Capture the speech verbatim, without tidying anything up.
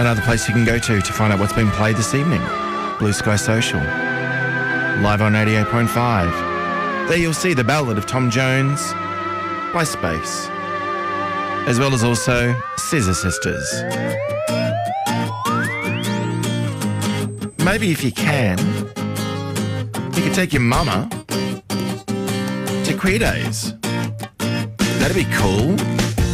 another place you can go to to find out what's been played this evening. Blue Sky Social. Live on eighty-eight point five. There you'll see The Ballad of Tom Jones by Space, as well as also Scissor Sisters. Maybe if you can, you could take your mama to Queer Days. That'd be cool.